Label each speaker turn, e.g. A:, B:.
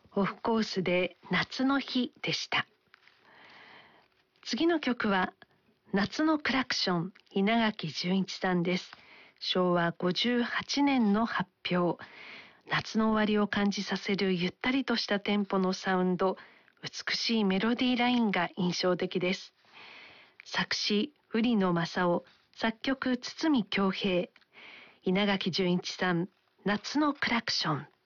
A: オフコースで夏の日でした。次の曲は夏のクラクション、稲垣潤一さんです。昭和58年の発表。夏の終わりを感じさせるゆったりとしたテンポのサウンド、美しいメロディーラインが印象的です。作詞売野雅夫、作曲堤恭平。稲垣潤一さん、夏のクラクション。